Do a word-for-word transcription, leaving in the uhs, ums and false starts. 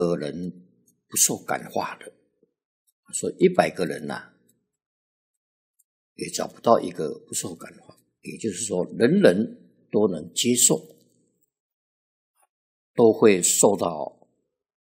个人不受感化的，所以一百个人呐、啊，也找不到一个不受感化。也就是说，人人都能接受，都会受到